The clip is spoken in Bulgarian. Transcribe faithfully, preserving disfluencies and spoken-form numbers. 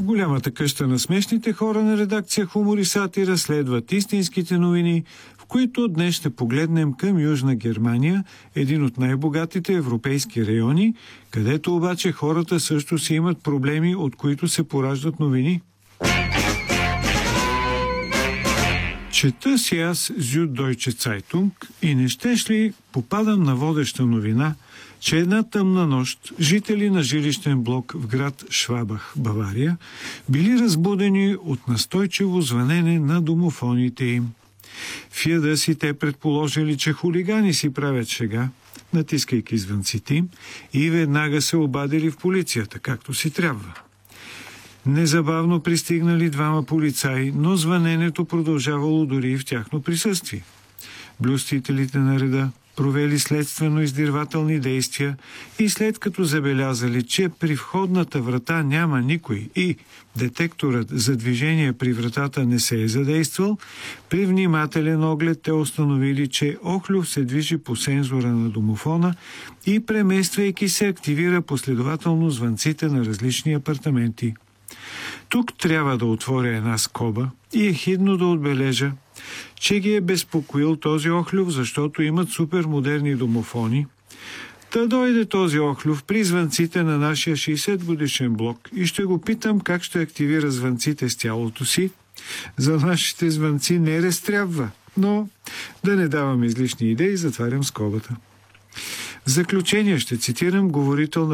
В голямата къща на смешните хора на редакция Хумор и сатира следват истинските новини, в които днес ще погледнем към Южна Германия, един от най-богатите европейски райони, където обаче хората също си имат проблеми, от които се пораждат новини. Чета си аз Süddeutsche Zeitung и не щеш ли попадам на водеща новина, че една тъмна нощ жители на жилищен блок в град Швабах, Бавария, били разбудени от настойчиво звънене на домофоните им. В яда си те предположили, че хулигани си правят шега, натискайки звънците им, и веднага се обадили в полицията, както си трябва. Незабавно пристигнали двама полицаи, но звъненето продължавало дори и в тяхно присъствие. Блюстителите на реда провели следствено-издирвателни действия и след като забелязали, че при входната врата няма никой и детекторът за движение при вратата не се е задействал, при внимателен оглед те установили, че Охлюв се движи по сензора на домофона и премествайки се активира последователно звънците на различни апартаменти. Тук трябва да отворя една скоба и ехидно да отбележа, че ги е безпокоил този Охлюв, защото имат супермодерни домофони. Та дойде този Охлюв при звънците на нашия шейсет годишен блок и ще го питам как ще активира звънците с тялото си. За нашите звънци не разтрябва, но да не давам излишни идеи, затварям скобата. В заключение ще цитирам говорител на